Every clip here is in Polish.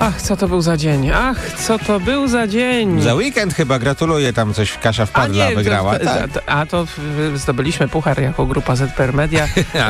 Ach, co to był za dzień. Ach, co to był za dzień. Za weekend chyba, gratuluję, tam coś Kasia Wpadla wygrała. To zdobyliśmy puchar jako grupa ZPR Media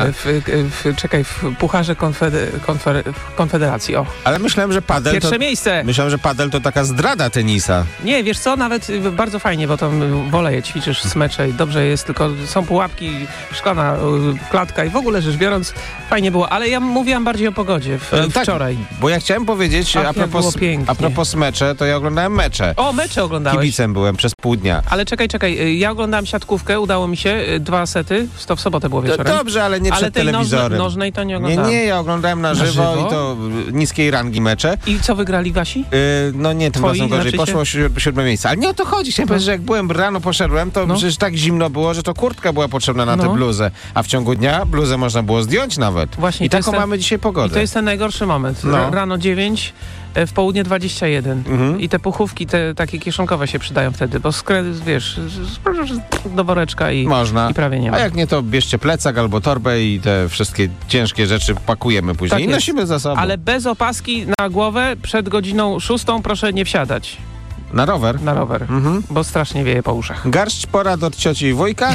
w pucharze Konfederacji. O. Ale myślałem, że padel Pierwsze miejsce. Myślałem, że padel to taka zdrada tenisa. Nie, wiesz co, nawet bardzo fajnie, bo tam woleje, ćwiczysz smecze i dobrze jest, tylko są pułapki, szklana klatka i w ogóle rzecz biorąc fajnie było, ale ja mówiłam bardziej o pogodzie wczoraj. Bo ja chciałem powiedzieć, a propos mecze, to ja oglądałem mecze. O, mecze oglądałeś. Kibicem byłem przez pół dnia. Ale czekaj, ja oglądałem siatkówkę, udało mi się, 2 sety, to w sobotę było wieczorem. Dobrze, ale nie przed tej telewizorem. nożnej to nie oglądałem. Nie, ja oglądałem na żywo i to niskiej rangi mecze. I co wygrali wasi? No nie, tym razem gorzej. Poszło 7 miejsce. Ale nie o to chodzi. Chciałem powiedzieć, że jak byłem rano, poszedłem, to przecież tak zimno było, że to kurtka była potrzebna na tę bluzę. A w ciągu dnia bluzę można było zdjąć nawet. Właśnie, I taką mamy dzisiaj pogodę. I to jest ten najgorszy moment. Rano 9, w południe 21. I te puchówki, te takie kieszonkowe się przydają wtedy, bo wiesz, do woreczka i prawie nie ma. A jak nie, to bierzcie plecak albo torbę i te wszystkie ciężkie rzeczy pakujemy później i nosimy za sobą. Ale bez opaski na głowę przed godziną 6 proszę nie wsiadać. Na rower? Na rower, bo strasznie wieje po uszach. Garść porad od cioci i wujka.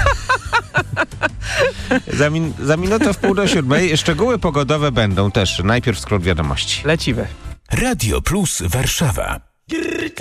Za minutę w 6:30 szczegóły pogodowe będą też. Najpierw skrót wiadomości. Lecimy. Radio Plus Warszawa.